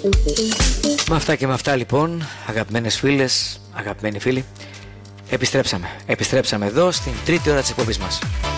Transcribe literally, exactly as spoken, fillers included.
Με αυτά και με αυτά λοιπόν, αγαπημένες φίλες, αγαπημένοι φίλοι, επιστρέψαμε. Επιστρέψαμε εδώ στην τρίτη ώρα της εκπομπής μας.